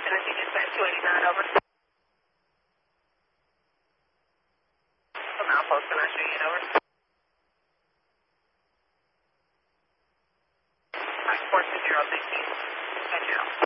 Tennessee Dispatch 289, over. From Outpost, can I show you, over? Mike 420, thank you.